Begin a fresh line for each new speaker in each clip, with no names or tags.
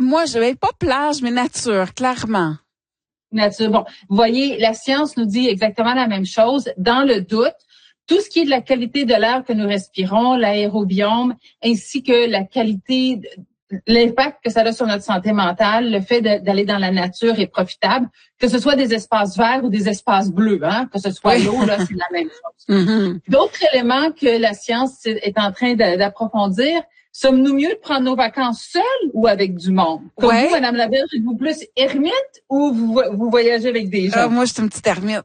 moi, je vais pas plage, mais nature, clairement.
Nature. Bon, vous voyez, la science nous dit exactement la même chose. Dans le doute, tout ce qui est de la qualité de l'air que nous respirons, l'aérobiome, ainsi que la qualité, l'impact que ça a sur notre santé mentale, le fait d'aller dans la nature est profitable, que ce soit des espaces verts ou des espaces bleus, hein, que ce soit l'eau, là, c'est la même chose. D'autres éléments que la science est en train d'approfondir, sommes-nous mieux de prendre nos vacances seuls ou avec du monde? Comme vous, Madame Laberge, êtes-vous plus ermite ou vous voyagez avec des gens?
Moi, je suis une petite ermite.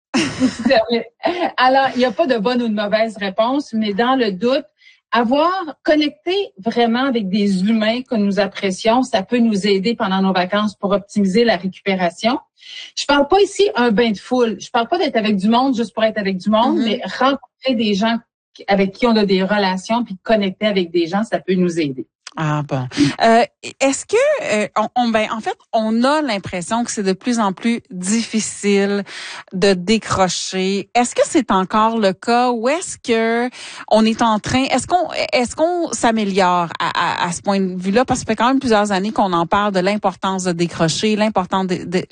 Alors, il n'y a pas de bonne ou de mauvaise réponse, mais dans le doute, connecté vraiment avec des humains que nous apprécions, ça peut nous aider pendant nos vacances pour optimiser la récupération. Je parle pas ici un bain de foule. Je parle pas d'être avec du monde juste pour être avec du monde, mais rencontrer des gens avec qui on a des relations puis connecter avec des gens, ça peut nous aider.
Ah bon. Est-ce que en fait, on a l'impression que c'est de plus en plus difficile de décrocher. Est-ce que c'est encore le cas ou est-ce que on est en train, est-ce qu'on s'améliore à ce point de vue-là, parce que ça fait quand même plusieurs années qu'on en parle de l'importance de décrocher, l'importance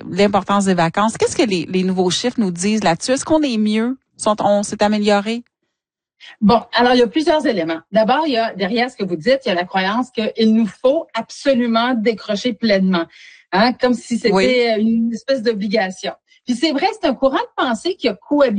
des vacances. Qu'est-ce que les nouveaux chiffres nous disent là-dessus? Est-ce qu'on est mieux? On s'est amélioré?
Bon, alors il y a plusieurs éléments. D'abord, il y a derrière ce que vous dites, il y a la croyance qu'il nous faut absolument décrocher pleinement, hein, comme si c'était une espèce d'obligation. Puis c'est vrai, c'est un courant de pensée qui a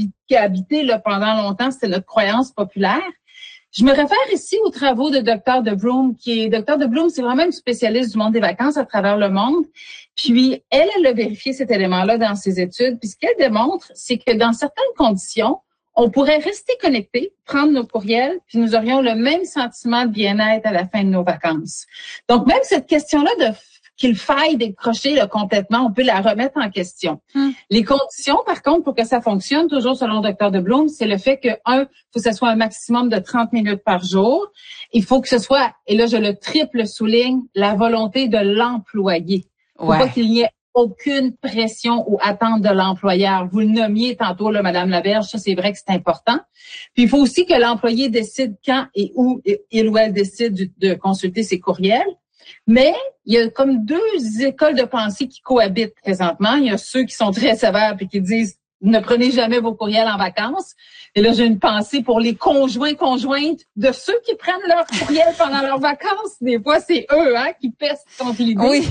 habité là, pendant longtemps, c'était notre croyance populaire. Je me réfère ici aux travaux de Dr. DeBloom, Dr. DeBloom, c'est vraiment une spécialiste du monde des vacances à travers le monde. Puis elle a vérifié cet élément-là dans ses études. Puis ce qu'elle démontre, c'est que dans certaines conditions, on pourrait rester connecté, prendre nos courriels, puis nous aurions le même sentiment de bien-être à la fin de nos vacances. Donc, même cette question-là qu'il faille décrocher là, complètement, on peut la remettre en question. Les conditions, par contre, pour que ça fonctionne, toujours selon Dr. DeBloom, c'est le fait que, faut que ce soit un maximum de 30 minutes par jour. Il faut que ce soit, et là, je le triple souligne, la volonté de l'employé. Faut pas qu'il y ait aucune pression ou attente de l'employeur. Vous le nommiez tantôt, là, Madame Laberge, ça c'est vrai que c'est important. Puis il faut aussi que l'employé décide quand et où il ou elle décide de consulter ses courriels. Mais il y a comme deux écoles de pensée qui cohabitent présentement. Il y a ceux qui sont très sévères et qui disent ne prenez jamais vos courriels en vacances. Et là, j'ai une pensée pour les conjointes de ceux qui prennent leurs courriels pendant leurs vacances. Des fois, c'est eux qui pèsent contre l'idée.
Oui.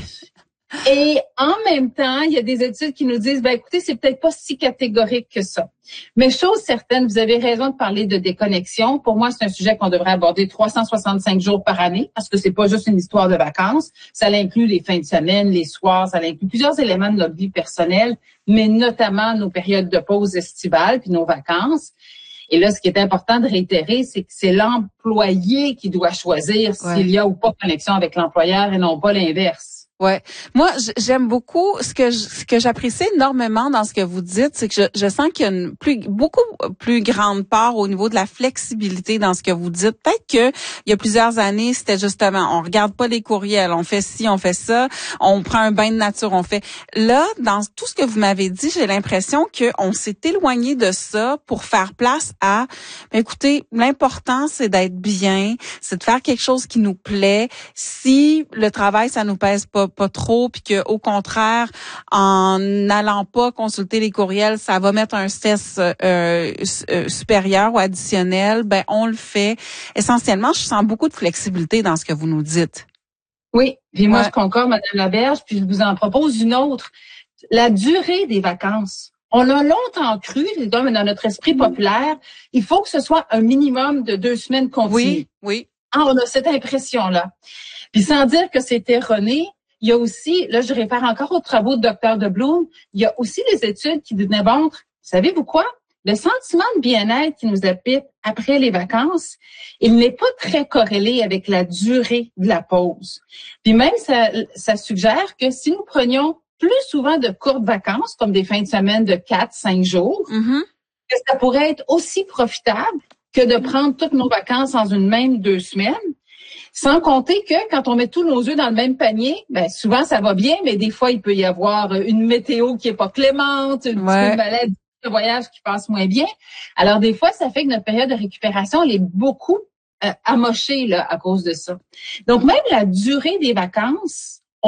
Et en même temps, il y a des études qui nous disent, écoutez, c'est peut-être pas si catégorique que ça. Mais chose certaine, vous avez raison de parler de déconnexion. Pour moi, c'est un sujet qu'on devrait aborder 365 jours par année, parce que c'est pas juste une histoire de vacances. Ça inclut les fins de semaine, les soirs, ça inclut plusieurs éléments de notre vie personnelle, mais notamment nos périodes de pause estivale puis nos vacances. Et là, ce qui est important de réitérer, c'est que c'est l'employé qui doit choisir s'il y a ou pas connexion avec l'employeur et non pas l'inverse.
Ouais. Moi, j'aime beaucoup ce que j'apprécie énormément dans ce que vous dites, c'est que je sens qu'il y a beaucoup plus grande part au niveau de la flexibilité dans ce que vous dites. Peut-être que il y a plusieurs années, c'était justement, on regarde pas les courriels, on fait ci, on fait ça, on prend un bain de nature, on fait. Là, dans tout ce que vous m'avez dit, j'ai l'impression que on s'est éloigné de ça pour faire place à, écoutez, l'important c'est d'être bien, c'est de faire quelque chose qui nous plaît. Si le travail ça nous pèse pas trop, puis que au contraire, en n'allant pas consulter les courriels, ça va mettre un stress supérieur ou additionnel, on le fait. Essentiellement, je sens beaucoup de flexibilité dans ce que vous nous dites.
Oui, puis moi je concorde, Madame Laberge, puis je vous en propose une autre. La durée des vacances. On a longtemps cru, dans notre esprit populaire, il faut que ce soit un minimum de 2 semaines continues.
Oui.
On a cette impression-là. Puis sans dire que c'est erroné, il y a aussi, là je réfère encore aux travaux de Dr. DeBloom, il y a aussi des études qui démontrent, savez-vous quoi? Le sentiment de bien-être qui nous habite après les vacances, il n'est pas très corrélé avec la durée de la pause. Puis même, ça suggère que si nous prenions plus souvent de courtes vacances, comme des fins de semaine de 4-5 jours, que ça pourrait être aussi profitable que de prendre toutes nos vacances dans une même 2 semaines. Sans compter que quand on met tous nos œufs dans le même panier, souvent ça va bien, mais des fois il peut y avoir une météo qui est pas clémente, une maladie de voyage qui passe moins bien. Alors des fois, ça fait que notre période de récupération elle est beaucoup amochée là à cause de ça. Donc même la durée des vacances